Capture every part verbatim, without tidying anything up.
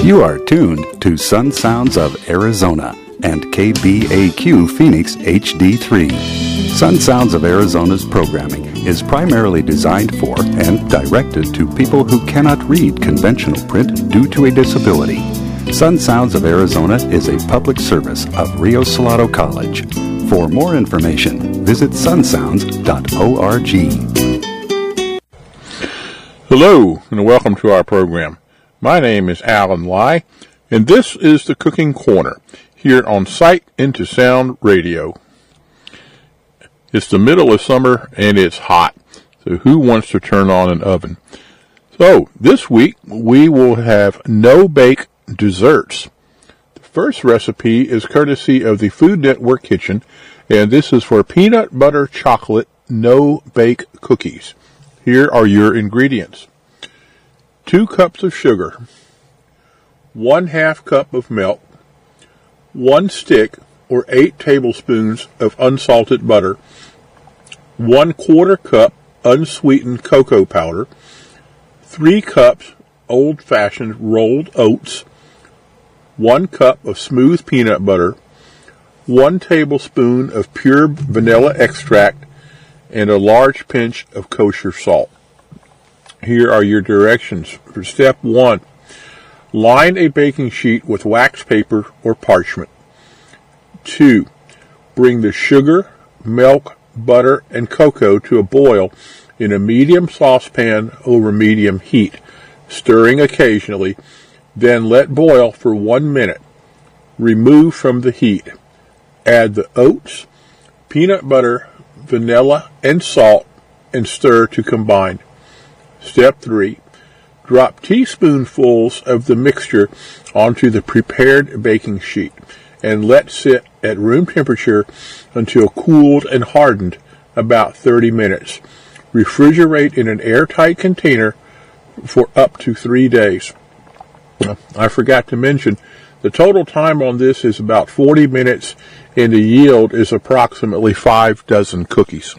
You are tuned to Sun Sounds of Arizona and K B A Q Phoenix H D three. Sun Sounds of Arizona's programming is primarily designed for and directed to people who cannot read conventional print due to a disability. Sun Sounds of Arizona is a public service of Rio Salado College. For more information, visit sun sounds dot org. Hello, and welcome to our program. My name is Alan Lai, and this is the Cooking Corner here on Sight into Sound Radio. It's the middle of summer, and it's hot, so who wants to turn on an oven? So, this week, we will have no-bake desserts. The first recipe is courtesy of the Food Network Kitchen, and this is for peanut butter chocolate no-bake cookies. Here are your ingredients. Two cups of sugar, one half cup of milk, one stick or eight tablespoons of unsalted butter, one quarter cup unsweetened cocoa powder, three cups old-fashioned rolled oats, one cup of smooth peanut butter, one tablespoon of pure vanilla extract, and a large pinch of kosher salt. Here are your directions. For step one, line a baking sheet with wax paper or parchment. Two, bring the sugar, milk, butter, and cocoa to a boil in a medium saucepan over medium heat, stirring occasionally, then let boil for one minute. Remove from the heat. Add the oats, peanut butter, vanilla, and salt, and stir to combine. Step three, drop teaspoonfuls of the mixture onto the prepared baking sheet and let sit at room temperature until cooled and hardened, about thirty minutes. Refrigerate in an airtight container for up to three days. I forgot to mention, the total time on this is about forty minutes, and the yield is approximately five dozen cookies.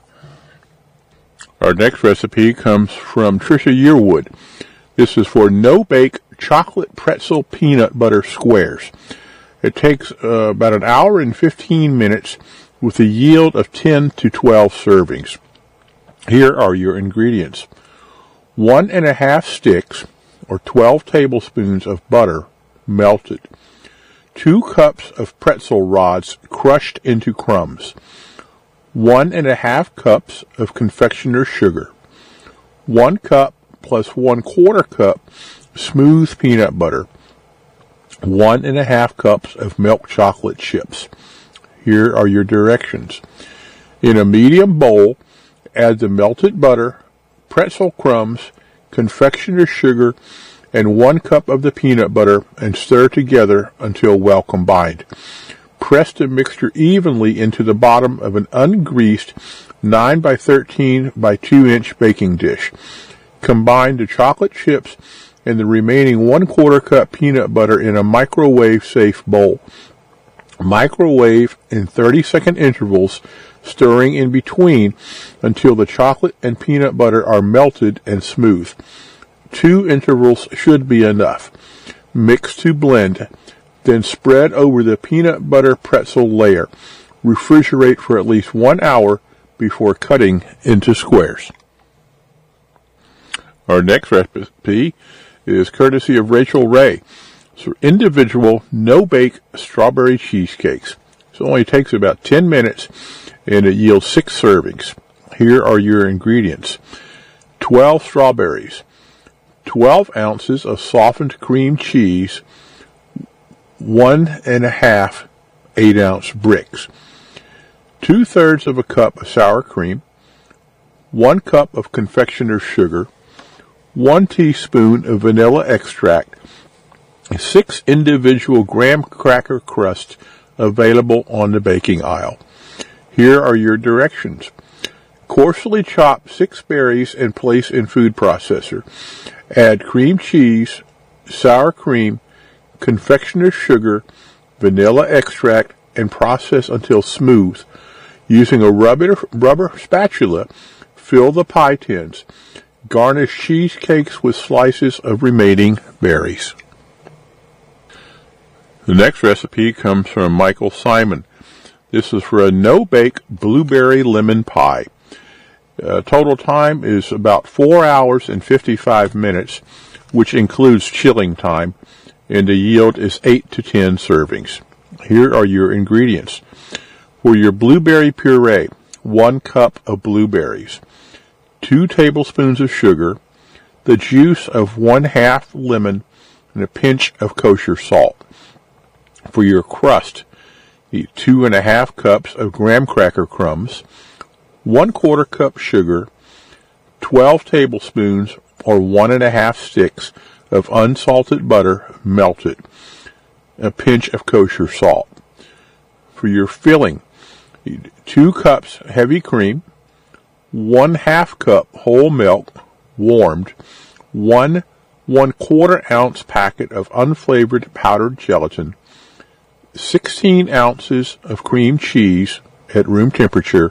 Our next recipe comes from Tricia Yearwood. This is for no-bake chocolate pretzel peanut butter squares. It takes uh, about an hour and fifteen minutes with a yield of ten to twelve servings. Here are your ingredients. One and a half sticks or twelve tablespoons of butter melted. Two cups of pretzel rods crushed into crumbs. One and a half cups of confectioner's sugar. One cup plus one quarter cup smooth peanut butter. One and a half cups of milk chocolate chips. Here are your directions. In a medium bowl, add the melted butter, pretzel crumbs, confectioner's sugar, and one cup of the peanut butter and stir together until well combined. Press the mixture evenly into the bottom of an ungreased nine by thirteen by two inch baking dish. Combine the chocolate chips and the remaining one quarter cup peanut butter in a microwave safe bowl. Microwave in thirty second intervals, stirring in between until the chocolate and peanut butter are melted and smooth. Two intervals should be enough. Mix to blend. Then spread over the peanut butter pretzel layer. Refrigerate for at least one hour before cutting into squares. Our next recipe is courtesy of Rachel Ray. So individual no-bake strawberry cheesecakes. So it only takes about ten minutes and it yields six servings. Here are your ingredients. twelve strawberries. twelve ounces of softened cream cheese. One and a half eight ounce bricks, two thirds of a cup of sour cream, one cup of confectioner's sugar, one teaspoon of vanilla extract, six individual graham cracker crusts available on the baking aisle. Here are your directions. Coarsely chop six berries and place in food processor. Add cream cheese, sour cream, confectioner's sugar, vanilla extract, and process until smooth. Using a rubber, rubber spatula, fill the pie tins. Garnish cheesecakes with slices of remaining berries. The next recipe comes from Michael Simon. This is for a no-bake blueberry lemon pie. Uh, total time is about four hours and fifty-five minutes, which includes chilling time, and the yield is eight to ten servings. Here are your ingredients. For your blueberry puree, one cup of blueberries, two tablespoons of sugar, the juice of one half lemon, and a pinch of kosher salt. For your crust, eat two and a half cups of graham cracker crumbs, one quarter cup sugar, twelve tablespoons or one and a half sticks of unsalted butter melted, a pinch of kosher salt. For your filling, eat two cups heavy cream, one half cup whole milk warmed, one one quarter ounce packet of unflavored powdered gelatin, sixteen ounces of cream cheese at room temperature,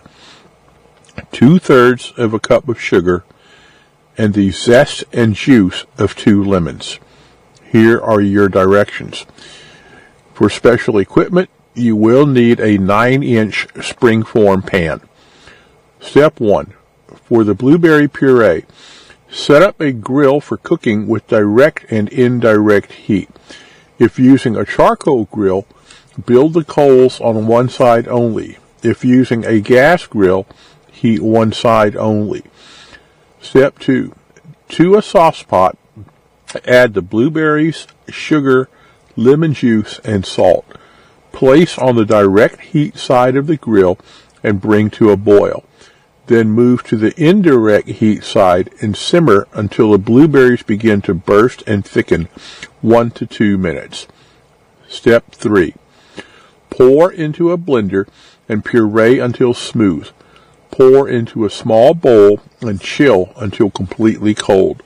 two-thirds of a cup of sugar, and the zest and juice of two lemons. Here are your directions. For special equipment, you will need a nine inch springform pan. Step one. For the blueberry puree, set up a grill for cooking with direct and indirect heat. If using a charcoal grill, build the coals on one side only. If using a gas grill, heat one side only. Step two. To a sauce pot, add the blueberries, sugar, lemon juice, and salt. Place on the direct heat side of the grill and bring to a boil. Then move to the indirect heat side and simmer until the blueberries begin to burst and thicken, one to two minutes. Step three. Pour into a blender and puree until smooth. Pour into a small bowl and chill until completely cold.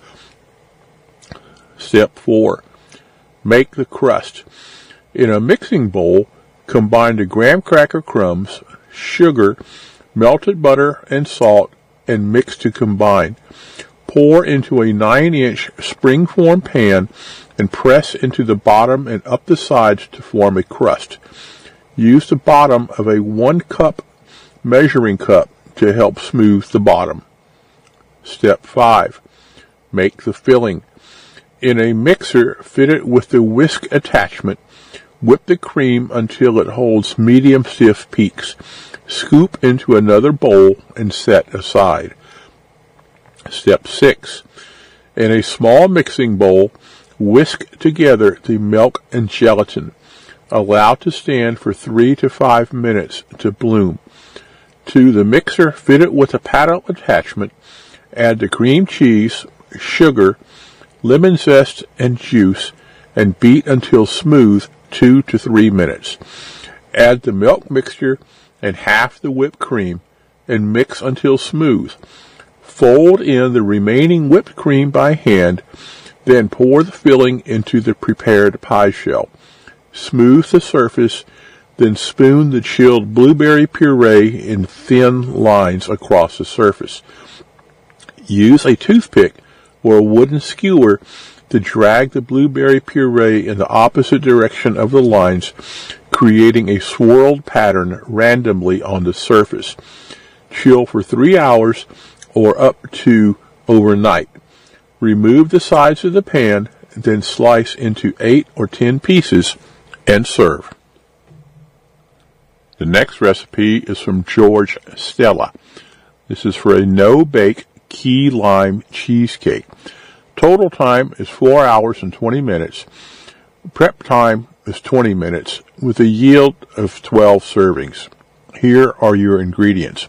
Step four. Make the crust. In a mixing bowl, combine the graham cracker crumbs, sugar, melted butter, and salt, and mix to combine. Pour into a nine inch springform pan and press into the bottom and up the sides to form a crust. Use the bottom of a one cup measuring cup to help smooth the bottom. Step five. Make the filling. In a mixer fitted with the whisk attachment, whip the cream until it holds medium stiff peaks. Scoop into another bowl and set aside. Step six. In a small mixing bowl, whisk together the milk and gelatin. Allow to stand for three to five minutes to bloom. To the mixer fitted with a paddle attachment, add the cream cheese, sugar, lemon zest, and juice, and beat until smooth two to three minutes. Add the milk mixture and half the whipped cream, and mix until smooth. Fold in the remaining whipped cream by hand, then pour the filling into the prepared pie shell. Smooth the surface, then spoon the chilled blueberry puree in thin lines across the surface. Use a toothpick or a wooden skewer to drag the blueberry puree in the opposite direction of the lines, creating a swirled pattern randomly on the surface. Chill for three hours or up to overnight. Remove the sides of the pan, then slice into eight or ten pieces and serve. The next recipe is from George Stella. This is for a no-bake key lime cheesecake. Total time is four hours and twenty minutes. Prep time is twenty minutes with a yield of twelve servings. Here are your ingredients.